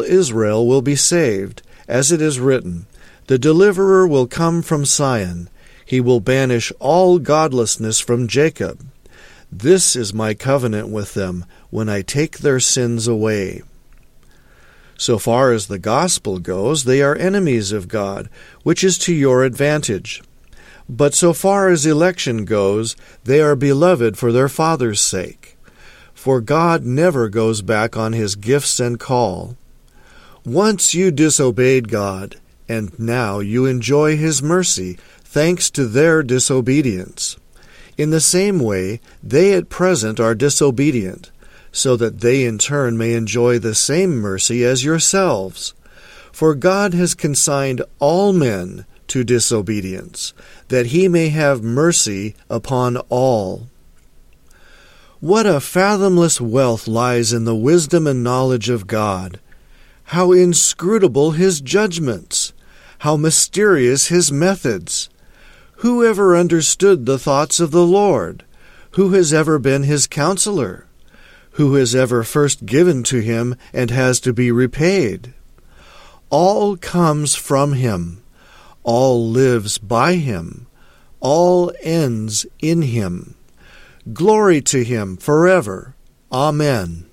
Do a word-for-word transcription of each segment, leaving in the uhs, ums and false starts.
Israel will be saved, as it is written, "The deliverer will come from Zion. He will banish all godlessness from Jacob. This is my covenant with them when I take their sins away." So far as the gospel goes, they are enemies of God, which is to your advantage. But so far as election goes, they are beloved for their Father's sake. For God never goes back on his gifts and call. Once you disobeyed God, and now you enjoy his mercy, thanks to their disobedience. In the same way, they at present are disobedient, so that they in turn may enjoy the same mercy as yourselves. For God has consigned all men to disobedience, that he may have mercy upon all. What a fathomless wealth lies in the wisdom and knowledge of God! How inscrutable his judgments! How mysterious his methods! Who ever understood the thoughts of the Lord? Who has ever been his counselor? Who has ever first given to him and has to be repaid? All comes from him. All lives by him. All ends in him. Glory to him forever. Amen.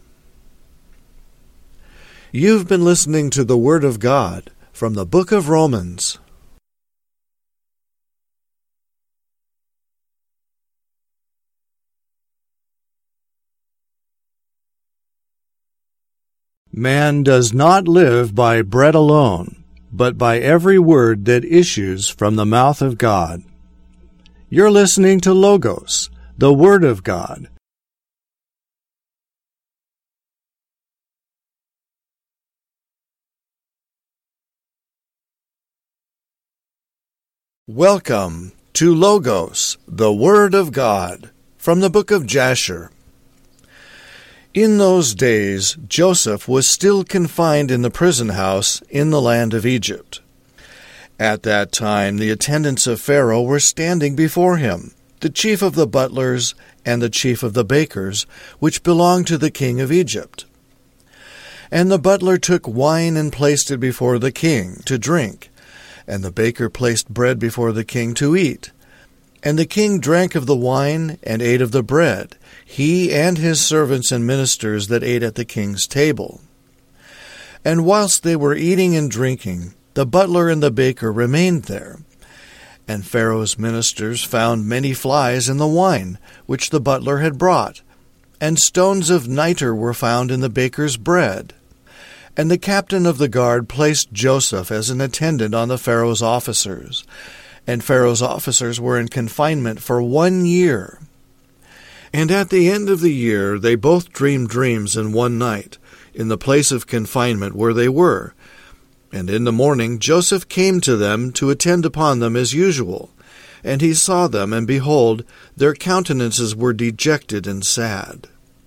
You've been listening to the Word of God from the book of Romans. Man does not live by bread alone, but by every word that issues from the mouth of God. You're listening to Logos, the Word of God. Welcome to Logos, the Word of God, from the book of Jasher. In those days, Joseph was still confined in the prison house in the land of Egypt. At that time, the attendants of Pharaoh were standing before him, the chief of the butlers and the chief of the bakers, which belonged to the king of Egypt. And the butler took wine and placed it before the king to drink, and the baker placed bread before the king to eat. And the king drank of the wine and ate of the bread, he and his servants and ministers that ate at the king's table. And whilst they were eating and drinking, the butler and the baker remained there. And Pharaoh's ministers found many flies in the wine which the butler had brought, and stones of nitre were found in the baker's bread. And the captain of the guard placed Joseph as an attendant on the Pharaoh's officers, and Pharaoh's officers were in confinement for one year. And at the end of the year they both dreamed dreams in one night, in the place of confinement where they were. And in the morning Joseph came to them to attend upon them as usual. And he saw them, and behold, their countenances were dejected and sad.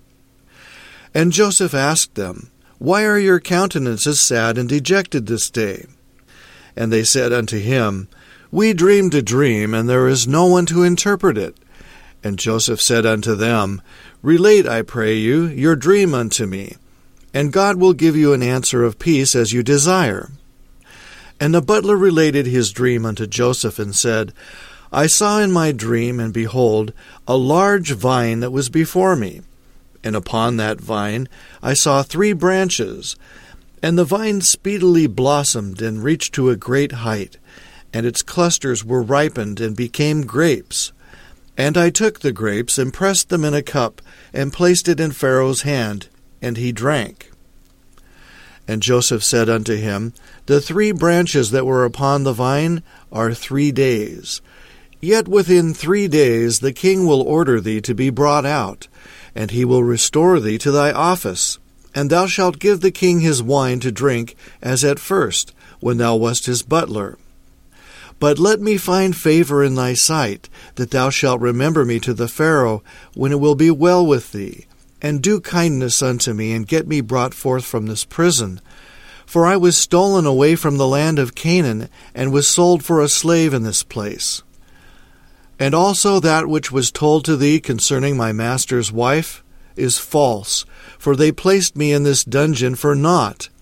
And Joseph asked them, Why are your countenances sad and dejected this day? And they said unto him, We dreamed a dream, and there is no one to interpret it. And Joseph said unto them, Relate, I pray you, your dream unto me, and God will give you an answer of peace as you desire. And the butler related his dream unto Joseph, and said, I saw in my dream, and behold, a large vine that was before me. And upon that vine I saw three branches, and the vine speedily blossomed and reached to a great height, and its clusters were ripened and became grapes. And I took the grapes, and pressed them in a cup, and placed it in Pharaoh's hand, and he drank. And Joseph said unto him, The three branches that were upon the vine are three days. Yet within three days the king will order thee to be brought out, and he will restore thee to thy office. And thou shalt give the king his wine to drink, as at first, when thou wast his butler. But let me find favor in thy sight, that thou shalt remember me to the Pharaoh, when it will be well with thee, and do kindness unto me, and get me brought forth from this prison. For I was stolen away from the land of Canaan, and was sold for a slave in this place. And also that which was told to thee concerning my master's wife is false, for they placed me in this dungeon for naught,